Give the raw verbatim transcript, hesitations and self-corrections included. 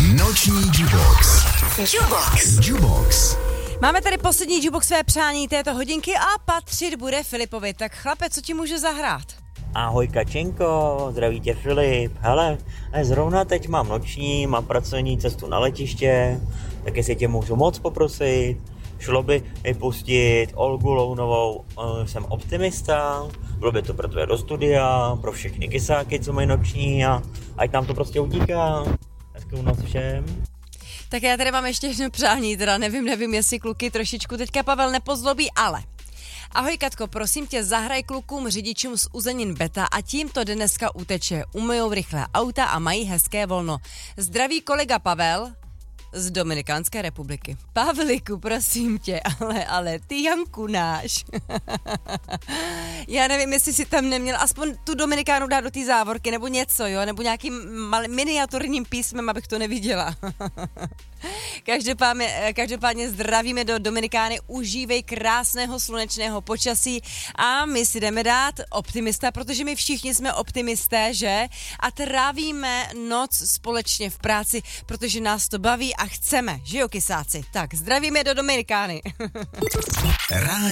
Noční Jubox. Jubox. Jubox. Máme tady poslední Jubox své přání této hodinky a patřit bude Filipovi. Tak chlape, co ti může zahrát? Ahoj Kačenko, zdraví tě Filip. Hele, zrovna teď mám noční, mám pracovní cestu na letiště, tak jestli tě můžu moc poprosit, šlo by mi pustit Olgu Lounovou, jsem optimista, bylo by to pro tvé do studia, pro všechny kysáky, co mají noční a ať nám to prostě utíká. Hezkou noc všem. Tak já tady mám ještě jedno přání, teda nevím, nevím, jestli kluky trošičku teďka Pavel nepozlobí, ale... Ahoj Katko, prosím tě, zahraj klukům řidičům z uzenin Beta a tím to dneska uteče. Umyjou rychle auta a mají hezké volno. Zdraví kolega Pavel z Dominikánské republiky. Pavliku, prosím tě, ale, ale ty Janku náš. Já nevím, jestli si tam neměl aspoň tu Dominikánu dát do té závorky, nebo něco, jo, nebo nějakým mal, miniaturním písmem, abych to neviděla. Každopádně, každopádně zdravíme do Dominikány, užívej krásného slunečného počasí a my si jdeme dát optimista, protože my všichni jsme optimisté, že? A trávíme noc společně v práci, protože nás to baví a chceme, že jo kysáci? Tak zdravíme do Dominikány.